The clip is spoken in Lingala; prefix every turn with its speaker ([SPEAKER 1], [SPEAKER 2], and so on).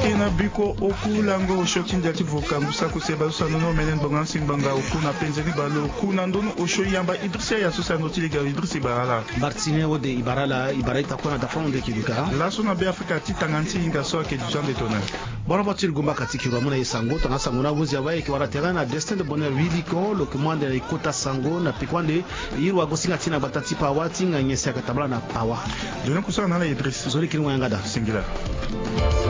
[SPEAKER 1] kina biko okulango oshoti ndati vokambusa kuseba usanono menen bongansi banga okuna penzeni balo kuna ndono osho yamba Idrissa ya susano tiliga Idrissa Ibarala
[SPEAKER 2] Martine ode Ibarala Ibaraita kona da fonde kiduka
[SPEAKER 1] la sona be Afrika titanganti inga so ke du de tonner
[SPEAKER 2] bona batir gumba katikirwa muna isango tona sango na vuzi abaye ki wala terrain na destin de bonheur wiliko le commande de kota sango na pikwande yirwa gosinga tina batati pa wati nga nyesa katabla na pawa
[SPEAKER 1] dona kusana na Idrissa
[SPEAKER 2] zoli kinwa ngada
[SPEAKER 1] singila